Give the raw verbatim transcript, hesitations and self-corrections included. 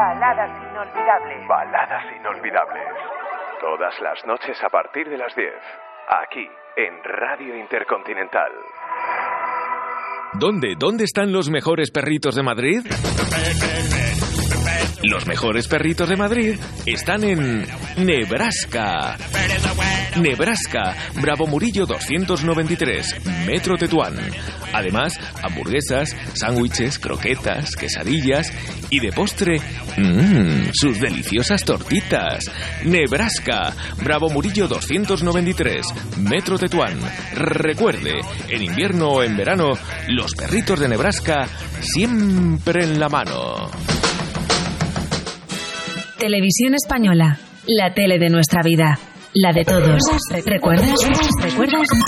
Baladas inolvidables. Baladas inolvidables. Todas las noches a partir de las diez. Aquí, en Radio Intercontinental. ¿Dónde? ¿Dónde están los mejores perritos de Madrid? Los mejores perritos de Madrid están en Nebraska. Nebraska, Bravo Murillo doscientos noventa y tres, Metro Tetuán. Además, hamburguesas, sándwiches, croquetas, quesadillas y de postre, mmm, sus deliciosas tortitas. Nebraska, Bravo Murillo doscientos noventa y tres, Metro Tetuán. Recuerde, en invierno o en verano, los perritos de Nebraska siempre en la mano. Televisión Española, la tele de nuestra vida, la de todos. ¿Recuerdas? ¿Recuerdas?